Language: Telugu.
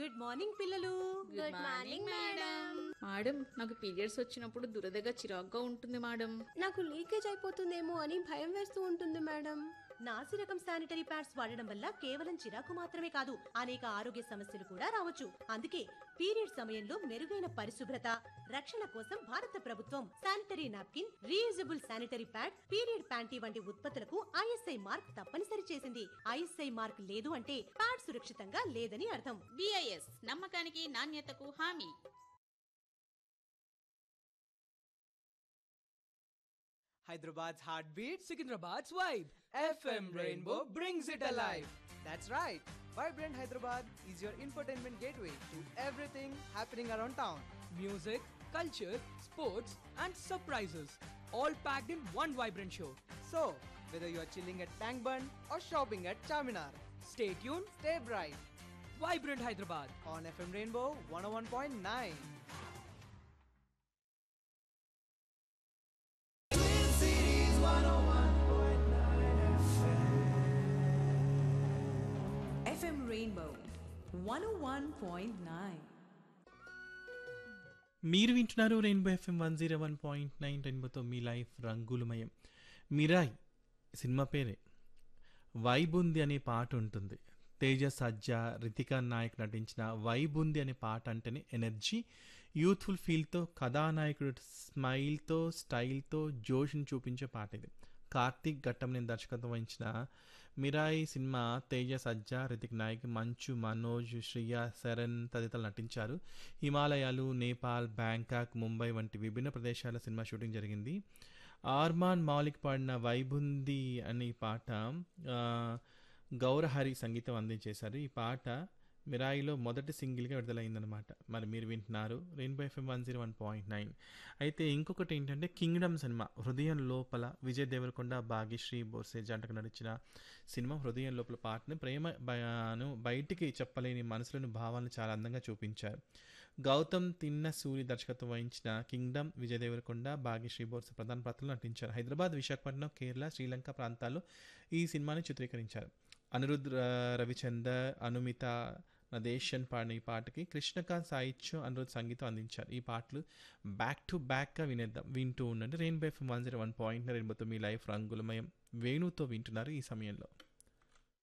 గుడ్ మార్నింగ్ పిల్లలు. Good morning madam. మేడం నాకు పీరియడ్స్ వచ్చినప్పుడు దురదగా చిరాగ్గా ఉంటుంది మేడం. నాకు లీకేజ్ అయిపోతుందేమో అని భయం వేస్తూ ఉంటుంది మేడం. నాసి రకం శానిటరీ ప్యాడ్స్ వాడడం వల్ల కేవలం చిరాకు మాత్రమే కాదు అనేక ఆరోగ్య సమస్యలు కూడా రావచ్చు. అందుకే పీరియడ్ సమయంలో మెరుగైన పరిశుభ్రత, రక్షణ కోసం భారత ప్రభుత్వం sanitary napkin, reusable sanitary pad, period panty వంటి ఉత్పత్తులకు ఐఎస్ఐ మార్క్ తప్పనిసరి చేసింది. ఐఎస్ఐ మార్క్ లేదు అంటే ప్యాడ్ సురక్షితంగా లేదని అర్థం. బిఐఎస్ నమ్మకానికి నాణ్యతకు హామీ. Hyderabad's heartbeat, Secunderabad's vibe. FM Rainbow brings it alive. That's right. Vibrant Hyderabad is your infotainment gateway to everything happening around town. Music, culture, sports, and surprises. All packed in one vibrant show. So, whether you are chilling at Tank Bund or shopping at Charminar, stay tuned, stay bright. Vibrant Hyderabad on FM Rainbow 101.9. FM Rainbow 101.9. మీరు వింటున్నారు రెయిన్బో ఎఫ్ఎం 101.9. రెయిన్బోతో మీ లైఫ్ రంగులమయం. మిరాయ్ సినిమా పేరే. వైబుంది అనే పాట ఉంటుంది. తేజ సజ్జా, రితికా నాయక్ నటించిన వైబుంది అనే పాట అంటేనే ఎనర్జీ, యూత్ఫుల్ ఫీల్తో, కథానాయకుడు స్మైల్తో, స్టైల్తో జోష్ని చూపించే పాట ఇది. కార్తీక్ ఘట్టంనేని దర్శకత్వం వహించిన మిరాయి సినిమా తేజ సజ్జా, రితిక్ నాయక్, మంచు మనోజ్, శ్రియా శరణ్ తదితరులు నటించారు. హిమాలయాలు, నేపాల్, బ్యాంకాక్, ముంబై వంటి విభిన్న ప్రదేశాల సినిమా షూటింగ్ జరిగింది. ఆర్మాన్ మౌలిక్ పాడిన వైబుంది అనే పాట గౌరహరి సంగీతం అందించేశారు. ఈ పాట మిరాయిలో మొదటి సింగిల్గా విడుదలైందనమాట. మరి మీరు వింటున్నారు రెయిన్బో ఎఫ్ఎం 101.9. అయితే ఇంకొకటి ఏంటంటే కింగ్డమ్ సినిమా. హృదయం లోపల విజయ్ దేవరకొండ, భాగ్యశ్రీ బోర్సే జంటకు నడిచిన సినిమా. హృదయం లోపల పాటను ప్రేమను బయటికి చెప్పలేని మనసులోని భావాలను చాలా అందంగా చూపించారు. గౌతమ్ తిన్న సూరి దర్శకత్వం వహించిన కింగ్డమ్ విజయ్ దేవరకొండ, భాగ్యశ్రీ బోర్సే ప్రధాన పాత్రలు నటించారు. హైదరాబాద్, విశాఖపట్నం, కేరళ, శ్రీలంక ప్రాంతాల్లో ఈ సినిమాని చిత్రీకరించారు. అనిరుద్ రవిచందర్, అనుమిత నదేశన్ పాడిన ఈ పాటకి కృష్ణకాంత్ సాహిత్యం, అనిరుద్ సంగీతం అందించారు. ఈ పాటలు బ్యాక్ టు బ్యాక్గా వింటూ ఉండండి. Rainbow FM 101.9. రెయిన్బోతో మీ లైఫ్ రంగులమయం. వేణుతో వింటున్నారు ఈ సమయంలో.